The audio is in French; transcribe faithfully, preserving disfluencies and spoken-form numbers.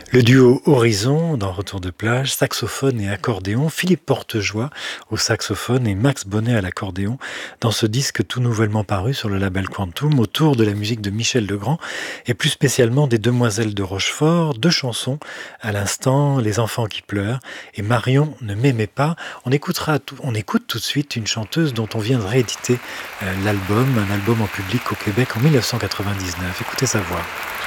Le duo Horizon dans Retour de plage, saxophone et accordéon, Philippe Portejoie au saxophone et Max Bonnet à l'accordéon dans ce disque tout nouvellement paru sur le label Quantum autour de la musique de Michel Legrand et plus spécialement des Demoiselles de Rochefort, deux chansons à l'instant, Les enfants qui pleurent et Marion ne m'aimait pas. On écoutera tout, on écoute tout de suite une chanteuse dont on vient de rééditer euh, l'album, un album en public au Québec en mille neuf cent quatre-vingt-dix-neuf. Écoutez sa voix.